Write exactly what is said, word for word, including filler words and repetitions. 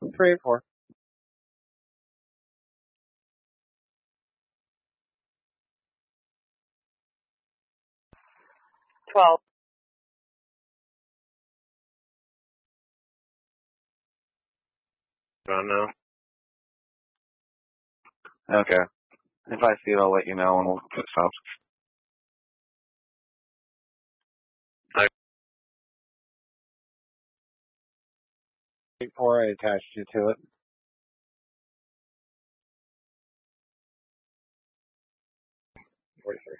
Three or four. Twelve. I don't know. Okay. If I see it, I'll let you know, and we'll get stopped. Three, four, I attached you to it. Forty-three.